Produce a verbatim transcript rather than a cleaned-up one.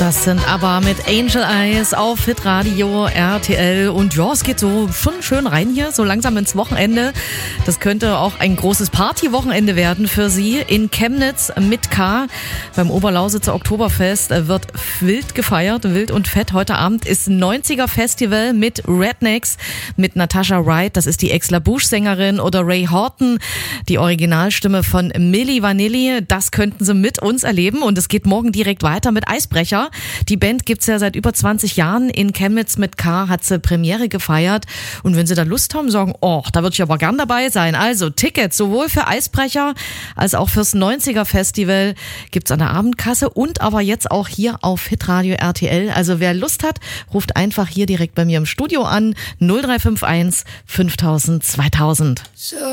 Das sind aber mit Angel Eyes auf Hitradio R T L. Und ja, es geht so schon schön rein hier, so langsam ins Wochenende. Das könnte auch ein großes Partywochenende werden für Sie in Chemnitz mit K. Beim Oberlausitzer Oktoberfest wird wild gefeiert, wild und fett. Heute Abend ist neunziger Festival mit Rednecks, mit Natasha Wright, das ist die Ex-LaBouche-Sängerin, oder Ray Horton, die Originalstimme von Milli Vanilli. Das könnten Sie mit uns erleben. Und es geht morgen direkt weiter mit Eisbrecher. Die Band gibt's ja seit über zwanzig Jahren. In Chemnitz mit K hat sie Premiere gefeiert. Und wenn Sie da Lust haben, sagen, oh, da würde ich aber gern dabei sein. Also Tickets sowohl für Eisbrecher als auch fürs neunziger Festival gibt's an der Abendkasse und aber jetzt auch hier auf Hitradio R T L. Also wer Lust hat, ruft einfach hier direkt bei mir im Studio an. null drei fünf eins fünftausend zweitausend.